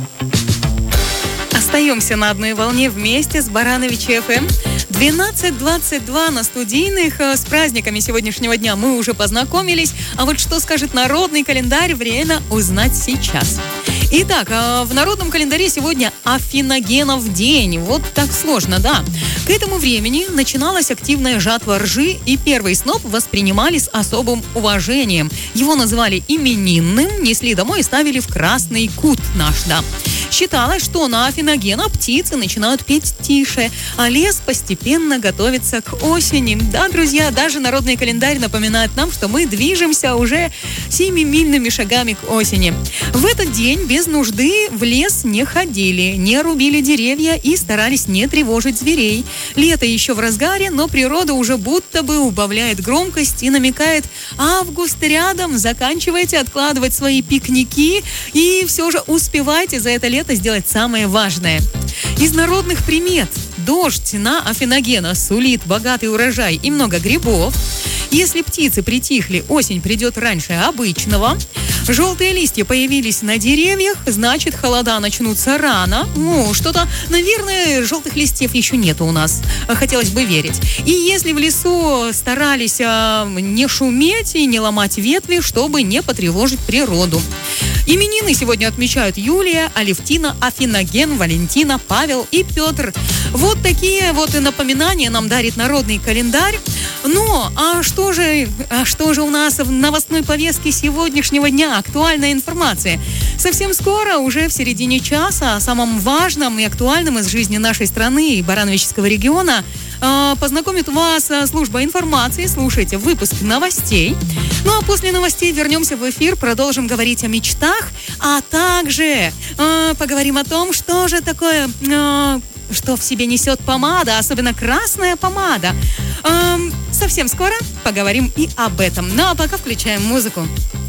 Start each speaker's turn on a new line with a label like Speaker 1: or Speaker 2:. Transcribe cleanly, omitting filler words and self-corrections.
Speaker 1: Остаемся на одной волне вместе с Барановичи ФМ. 12:22 на студийных. С праздниками сегодняшнего дня мы уже познакомились. А вот что скажет народный календарь, время узнать сейчас. Итак, в народном календаре сегодня Афиногенов день. Вот так сложно, да. К этому времени начиналась активная жатва ржи, и первый сноп воспринимали с особым уважением. Его называли именинным, несли домой и ставили в красный кут наш, да. Считалось, что на Афиногена птицы начинают петь тише, а лес постепенно готовится к осени. Да, друзья, даже народный календарь напоминает нам, что мы движемся уже семимильными шагами к осени. В этот день без нужды в лес не ходили, не рубили деревья и старались не тревожить зверей. Лето еще в разгаре, но природа уже будто бы убавляет громкость и намекает: август рядом, заканчивайте откладывать свои пикники и все же успевайте за это лето сделать самое важное. Из народных примет: дождь на Афиногена сулит богатый урожай и много грибов. Если птицы притихли, осень придет раньше обычного. Желтые листья появились на деревьях, значит, холода начнутся рано. Что-то, наверное, желтых листьев еще нету у нас. Хотелось бы верить. И если в лесу старались не шуметь и не ломать ветви, чтобы не потревожить природу. Именины сегодня отмечают Юлия, Алевтина, Афиноген, Валентина, Павел и Петр. Вот такие вот напоминания нам дарит народный календарь. Но, а что же у нас в новостной повестке сегодняшнего дня? Актуальная информация. Совсем скоро, уже в середине часа, о самом важном и актуальном из жизни нашей страны и Барановичского региона познакомит вас служба информации. Слушайте выпуск новостей. Ну а после новостей вернемся в эфир, продолжим говорить о мечтах, а также поговорим о том, что же такое, что в себе несет помада, особенно красная помада. Совсем скоро поговорим и об этом. Ну а пока включаем музыку.